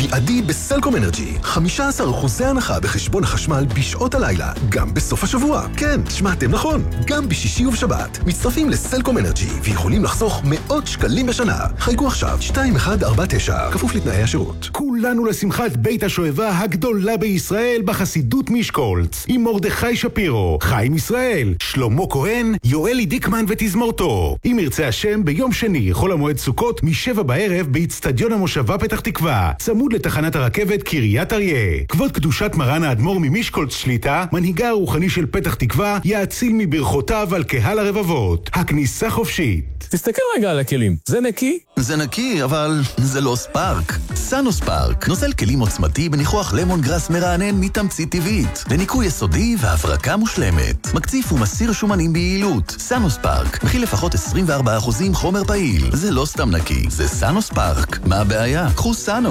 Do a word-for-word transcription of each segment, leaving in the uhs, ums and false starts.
בלעדי בסלקום אנרג'י. חמישה עשר אחוזי הנחה בחשבון החשמל בשעות הלילה, גם בסוף השבוע. כן, שמעתם נכון, גם בשישי ובשבת. מצטרפים לסלקום אנרג'י ויכולים לחסוך מאות שקלים בשנה. חייגו עכשיו שתיים אחת ארבע תשע, כפוף לתנאי השירות. כולנו לשמחת בית השואבה הגדולה בישראל בחסידות משקולץ, עם מרדכי שפירו, חיים ישראל, שלמה כהן, יואלי דיקמן ותזמורתו. אם ירצה השם, ביום שני, חול המועד סוכות, משבע בערב, באצטדיון המושבה פתח תקווה, צמוד לתחנת הרכבת קריית אריה. כבוד קדושת מרן האדמו"ר ממשקולץ שליטה, מנהיגה הרוחני של פתח תקווה, יאציל מברכותיו על קהל הרבבות. הכניסה חופשית. תסתכל רגע על הכלים, זה נקי? זה נקי, אבל זה לא ספארק. סנו ספארק, נוזל כלים עוצמתי בניחוח למון גרס מרענן מתמצית טבעית, לניקוי יסודי והברקה מושלמת. מקציף ומסיר שומנים ביעילות. סנו ספארק, מכיל לפחות עשרים וארבעה אחוז חומר פעיל. זה לא סתם נקי, זה סנו ספארק. מה הבעיה? קחו סנו.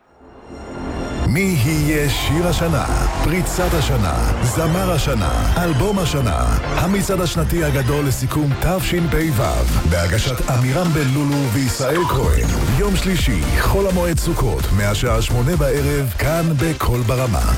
מי יהיה שיר השנה, פריצת השנה, זמר השנה, אלבום השנה, המצעד השנתי הגדול לסיכום תשפ"ו, בהגשת אמירם בן-לולו וישראל כהן. יום שלישי, חול המועד סוכות, מהשעה שמונה בערב, כאן בכל ברמה.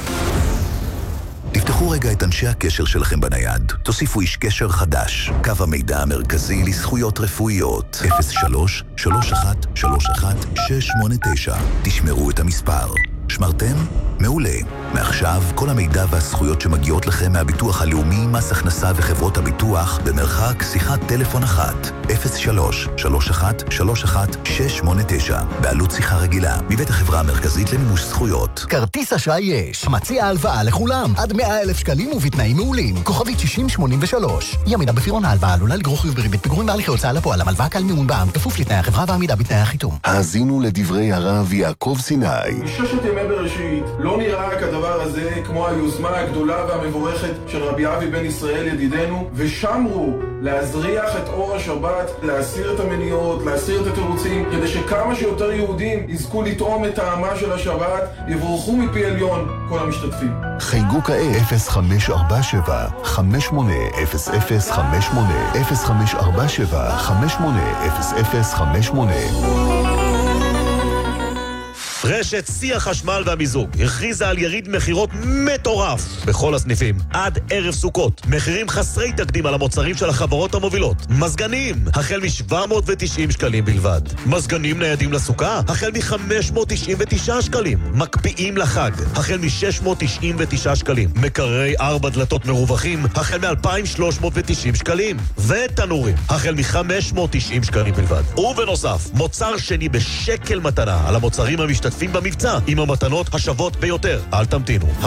תפתחו רגע את אנשי הקשר שלכם בנייד. תוסיפו איש קשר חדש. קו המידע המרכזי לזכויות רפואיות. אפס שלוש שלוש אחת שלוש אחת שש שמונה תשע. תשמרו את המספר. שמרתם? מעולה. מעכשיו כל המידע והזכויות שמגיעות לכם מהביטוח הלאומי, מס הכנסה וחברות הביטוח במרחק שיחת טלפון אחת. אפס שלוש שלוש אחת שלוש אחת שש שמונה תשע. בעלות שיחה רגילה. מבית החברה המרכזית למימוש זכויות. כרטיס אשראי יש. מציע הלוואה לכולם. עד מאה אלף שקלים ובתנאים מעולים. כוכבית שישים שמונים ושלוש. ימידה בפירעון ההלוואה עלולה לגרור חיוב בריבית פיגורים בהליכי הוצאה לפועל. המלוואה קל מימון בע"מ, כפוף לתנאי החברה והעמידה בתנאי החיתום. האזינו לדברי הרב יעקב סיני. מששת ימי בראשית לא נראה כדבר הזה כמו היוזמה הגדולה והמבורכת של רבי אבי בן ישראל ידידנו, ושמרו להזריח את אור השבת, להסיר את המניעות, להסיר את התירוצים, כדי שכמה שיותר יהודים יזכו לטעום את טעמה של השבת, יבורכו מפי עליון כל המשתתפים. חייגו כעת אפס חמש ארבע שבע חמש שמונה אפס אפס חמש שמונה אפס חמש ארבע שבע חמש שמונה אפס אפס חמש שמונה. רשת שיא החשמל והמיזוג הכריזה על יריד מחירות מטורף בכל הסניפים עד ערב סוכות. מחירים חסרי תקדים על המוצרים של החברות המובילות. מזגנים החל מ-שבע מאות ותשעים שקלים בלבד. מזגנים ניידים לסוכה החל מ-חמש מאות תשעים ותשעה שקלים. מקפיאים לחג החל מ-שש מאות תשעים ותשעה שקלים. מקררי ארבע דלתות מרווחים החל מ-אלפיים שלוש מאות ותשעים שקלים. ותנורים החל מ-חמש מאות תשעים שקלים בלבד. ובנוסף, מוצר שני בשקל מתנה על המוצרים המשתתפים במבצע עם המתנות השוות ביותר. אל תמתינו.